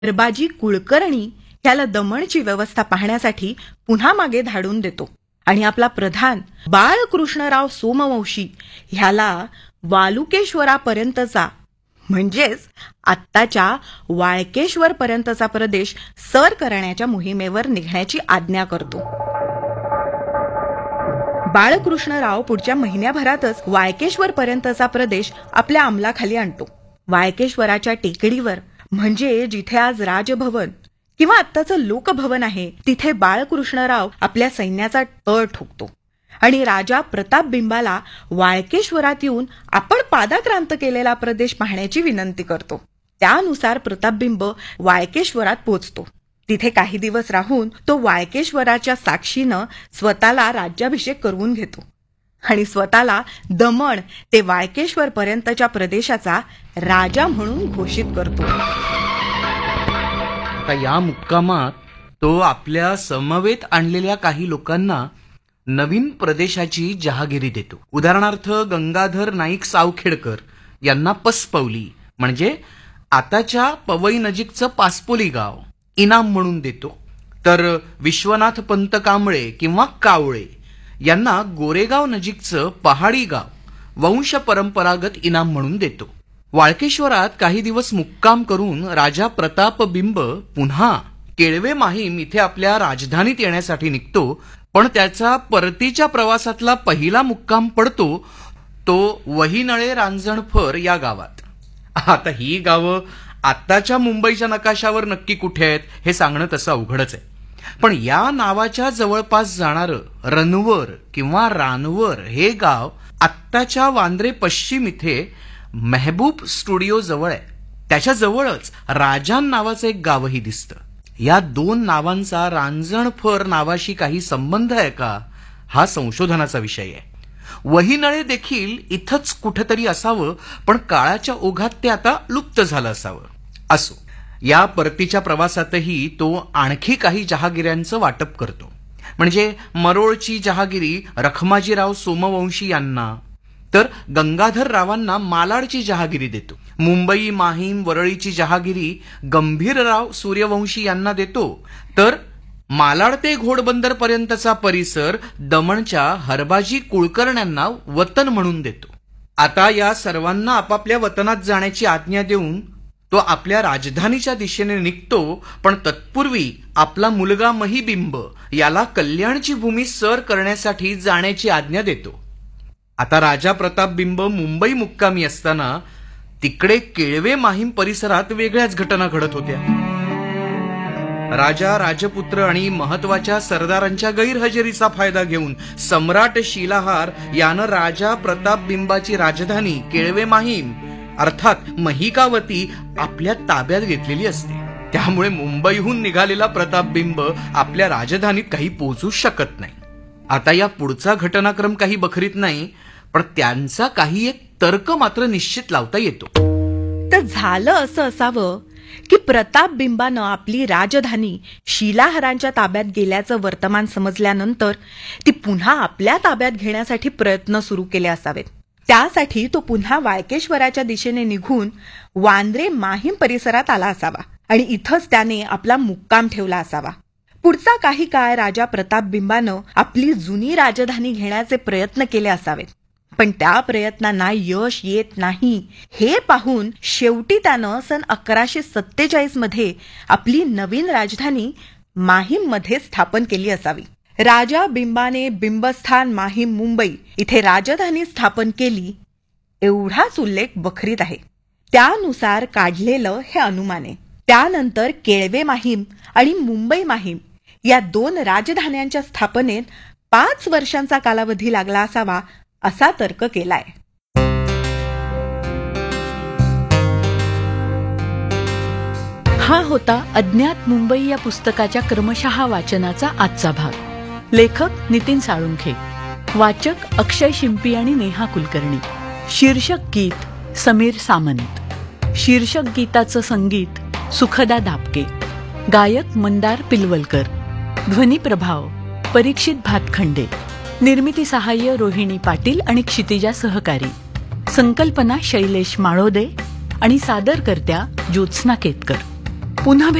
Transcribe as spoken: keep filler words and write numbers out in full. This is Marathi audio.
हरबाजी कुलकर्णी ह्याला दमणची व्यवस्था पाहण्यासाठी पुन्हा मागे धाडून देतो आणि आपला प्रधान बाळकृष्णराव सोमवंशी ह्याला वालुकेश्वरापर्यंतचा म्हणजेच आत्ताच्या वाळकेश्वर पर्यंतचा प्रदेश सर करण्याच्या मोहिमेवर निघण्याची आज्ञा करतो. बाळकृष्णराव पुढच्या महिन्याभरातच वाळकेश्वर पर्यंतचा प्रदेश आपल्या अंमलाखाली आणतो. वाळकेश्वराच्या टेकडीवर म्हणजे जिथे आज राजभवन किंवा आत्ताचं लोकभवन आहे तिथे बाळकृष्णराव आपल्या सैन्याचा तळ ठोकतो आणि राजा प्रतापबिंबाला वाळकेश्वरात येऊन आपण पादाक्रांत केलेला प्रदेश पाहण्याची विनंती करतो. त्यानुसार प्रतापबिंब वाळकेश्वरात पोहोचतो. तिथे काही दिवस राहून तो वाळकेश्वराच्या साक्षीनं स्वतःला राज्याभिषेक करून घेतो आणि स्वतःला दमण ते वाळकेश्वर पर्यंतच्या प्रदेशाचा राजा म्हणून घोषित करतो. आता या मुक्कामात तो आपल्या समवेत आणलेल्या काही लोकांना नवीन प्रदेशाची जहागिरी देतो. उदाहरणार्थ गंगाधर नाईक सावखेडकर यांना पसपवली म्हणजे आताच्या पवई नजीकचं पासपोली गाव इनाम म्हणून देतो. तर विश्वनाथ पंत कांबळे किंवा कावळे यांना गोरेगाव नजीकचं पहाडी गाव वंश परंपरागत इनाम म्हणून देतो. वाळकेश्वरात काही दिवस मुक्काम करून राजा प्रतापबिंब पुन्हा केळवे माहीम इथे आपल्या राजधानीत येण्यासाठी निघतो. पण त्याचा परतीच्या प्रवासातला पहिला मुक्काम पडतो तो वहिनळे रांजणफर या गावात. आता ही गावं आत्ताच्या मुंबईच्या नकाशावर नक्की कुठे आहेत हे सांगणं तसं अवघडच आहे. पण या नावाच्या जवळपास जाणारं रनवर किंवा रानवर हे गाव आत्ताच्या वांद्रे पश्चिम इथे मेहबूब स्टुडिओ जवळ आहे. त्याच्या जवळच राजान नावाचं एक गावही दिसतं. या दोन नावांचा रांजणफर नावाशी काही संबंध आहे का हा संशोधनाचा विषय आहे. वहिनळे देखील इथंच कुठेतरी असावं पण काळाच्या ओघात ते आता लुप्त झालं असावं. असो, या परतीच्या प्रवासातही तो आणखी काही जहागिऱ्यांचं वाटप करतो. म्हणजे मरोळची जहागिरी रखमाजीराव सोमवंशी यांना तर गंगाधर रावांना मालाडची जहागिरी देतो. मुंबई माहीम वरळीची जहागिरी गंभीरराव सूर्यवंशी यांना देतो. तर मालाड ते घोडबंदर पर्यंतचा परिसर दमणच्या हरबाजी कुलकर्ण्यांना वतन म्हणून देतो. आता या सर्वांना आपापल्या वतनात जाण्याची आज्ञा देऊन तो आपल्या राजधानीच्या दिशेने निघतो. पण तत्पूर्वी आपला मुलगा महिबिंब याला कल्याणची भूमी सर करण्यासाठी जाण्याची आज्ञा देतो. आता राजा प्रतापबिंब मुंबई मुक्कामी असताना तिकडे केळवे माहीम परिसरात वेगळ्याच घटना घडत होत्या. राजा राजपुत्र आणि महत्वाच्या सरदारांच्या गैरहजेरीचा फायदा घेऊन सम्राट शिलाहार यानं राजा प्रतापबिंबाची राजधानी केळवे माहीम अर्थात महिकावती आपल्या ताब्यात घेतलेली असते. त्यामुळे मुंबईहून निघालेला प्रतापबिंब आपल्या राजधानीत काही पोहोचू शकत नाही. आता या पुढचा घटनाक्रम काही बखरीत नाही पण त्यांचा काही एक तर्क मात्र निश्चित लावता येतो. तर झालं असं असावं की प्रतापबिंबानं आपली राजधानी शिलाहारांच्या ताब्यात गेल्याचं वर्तमान समजल्यानंतर ती पुन्हा आपल्या ताब्यात घेण्यासाठी प्रयत्न सुरू केले असावेत. त्यासाठी तो पुन्हा वाळकेश्वराच्या दिशेने निघून वांद्रे माहीम परिसरात आला असावा आणि इथंच त्याने आपला मुक्काम ठेवला असावा. पुढचा काही काळ राजा प्रतापबिंबानं आपली जुनी राजधानी घेण्याचे प्रयत्न केले असावेत. पण त्या प्रयत्नांना यश येत नाही हे पाहून शेवटी त्यानं सन अकराशे सत्तेचाळीस मध्ये आपली नवीन राजधानी माहीम मध्ये स्थापन केली असावी. राजा बिंबाने बिंबस्थान माहीम मुंबई इथे राजधानी स्थापन केली एवढाच उल्लेख बखरीत आहे. त्यानुसार काढलेलं हे अनुमान आहे. त्यानंतर केळवे माहीम आणि मुंबई माहीम या दोन राजधान्यांच्या स्थापनेत पाच वर्षांचा कालावधी लागला असावा असा तर्क केलाय. हा होता अज्ञात मुंबई या पुस्तकाच्या क्रमशः वाचनाचा आजचा भाग. लेखक नितीन साळुंखे, वाचक अक्षय शिंपी आणि नेहा कुलकर्णी. शीर्षक गीत समीर सामंत. शीर्षक गीताचं संगीत सुखदा दापके. गायक मंदार पिलवलकर. ध्वनी प्रभाव परीक्षित भातखंडे. निर्मिती सहाय्य रोहिणी पाटील आणि क्षितिजा सहकारी. संकल्पना शैलेश माळोदे आणि सादरकर्त्या ज्योत्स्ना केतकर. पुन्हा